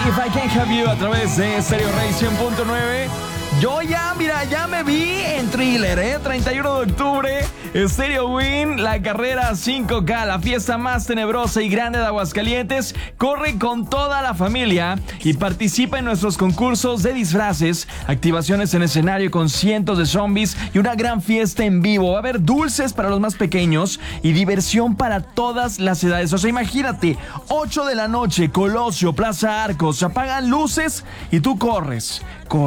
If I Can't Have You a través de Stereo Rey 100.9. Yo ya me vi en Thriller, 31 de octubre, Stereo Win, la carrera 5K, la fiesta más tenebrosa y grande de Aguascalientes. Corre con toda la familia y participa en nuestros concursos de disfraces, activaciones en escenario con cientos de zombies y una gran fiesta en vivo. Va a haber dulces para los más pequeños y diversión para todas las edades. O sea, imagínate, 8 de la noche, Colosio, Plaza Arcos, se apagan luces y tú corres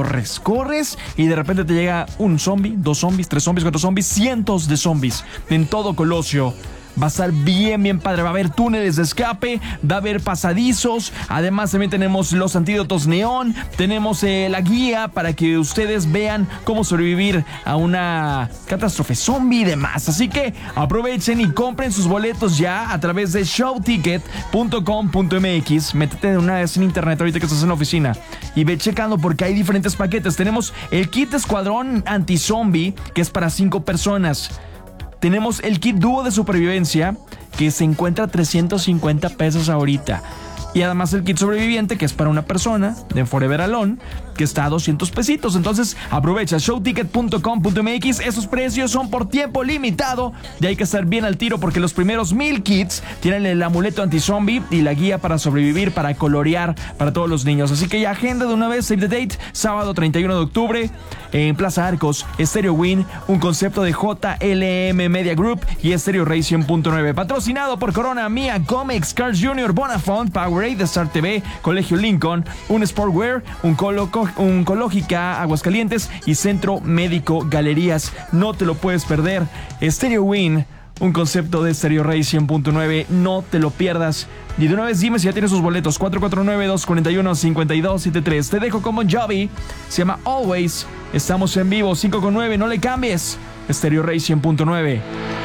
y de repente te llega un zombie, 2 zombies, 3 zombies, 4 zombies, cientos de zombies en todo Colosio. Va a estar bien padre. Va a haber túneles de escape, va a haber pasadizos. Además también tenemos los antídotos neón. Tenemos la guía para que ustedes vean cómo sobrevivir a una catástrofe zombie y demás. Así que aprovechen y compren sus boletos ya a través de showticket.com.mx. Métete de una vez en internet ahorita que estás en la oficina y ve checando porque hay diferentes paquetes. Tenemos el kit escuadrón anti-zombie, que es para 5 personas. Tenemos el kit dúo de supervivencia, que se encuentra a 350 pesos ahorita. Y además el kit sobreviviente, que es para una persona, de Forever Alone, que está a 200 pesitos. Entonces aprovecha showticket.com.mx. Esos precios son por tiempo limitado y hay que estar bien al tiro porque los primeros 1000 kits tienen el amuleto anti-zombie y la guía para sobrevivir, para colorear para todos los niños. Así que ya agenda de una vez, save the date, sábado 31 de octubre en Plaza Arcos, Stereo Win, un concepto de JLM Media Group y Stereo Rey 100.9. Patrocinado por Corona, Mia Comics, Carl Jr., Bonafont, Powerade, Star TV, Colegio Lincoln, un Sportwear, un Cológica Aguascalientes y Centro Médico Galerías. No te lo puedes perder. Stereo Win, un concepto de Stereo Rey 100.9. No te lo pierdas. Y de una vez dime si ya tienes sus boletos. 449-241-5273. Te dejo con Bon Jovi. Se llama Always. Estamos en vivo, 5:9. No le cambies. Stereo Rey 100.9.